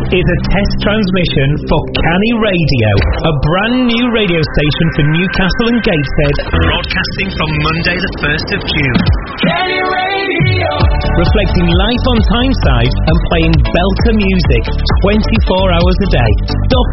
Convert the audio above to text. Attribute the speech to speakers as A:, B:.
A: is a test transmission for Canny Radio, a brand new radio station for Newcastle and Gateshead, broadcasting from Monday the 1st of June. Canny Radio! Reflecting life on Tyneside and playing belter music 24 hours a day. Stop